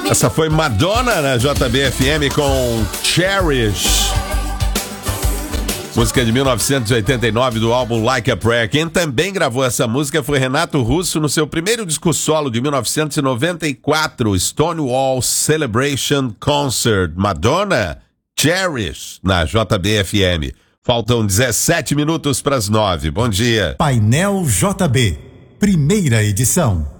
Essa foi Madonna na JBFM com Cherish. Música de 1989 do álbum Like a Prayer. Quem também gravou essa música foi Renato Russo no seu primeiro disco solo de 1994, Stonewall Celebration Concert. Madonna, Cherish na JBFM. Faltam 17 minutos para as 9. Bom dia. Painel JB, primeira edição.